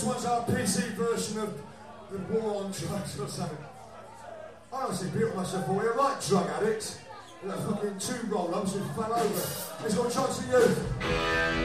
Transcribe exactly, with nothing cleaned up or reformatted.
one's our P C version of the war on drugs or something. I honestly built myself for you, right, drug addict? With that fucking two roll-ups who fell over. Here's got a chance for you.